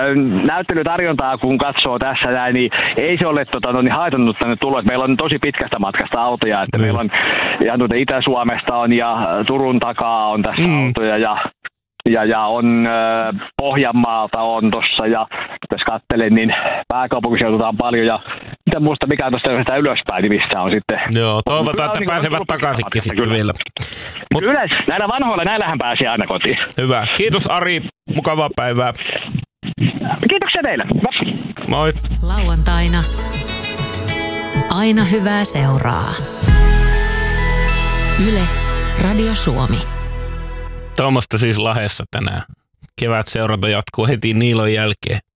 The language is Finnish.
näyttelytarjontaa kun katsoo tässä näin, niin ei se ole haitannut tänne tuloa. Meillä on tosi pitkästä matkasta autoja, että meillä on ihan Itä-Suomesta on ja Turun takaa on tässä autoja ja on Pohjanmaalta on tossa ja jos katselen, niin pääkaupunkiseudulla on paljon ja mitä muista mikä on tuosta ylöspäin, niin missä on sitten. Joo, toivotaan, että pääsevät takaisinkin sitten vielä. Kyllä, näillä vanhoilla, näillähän pääsi aina kotiin. Hyvä. Kiitos Ari, mukavaa päivää. Kiitoksia teille. Moi. Lauantaina aina hyvää seuraa. Yle, Radio Suomi. Tuommoista siis Lahdessa tänään. Kevätseuranta jatkuu heti Niilon jälkeen.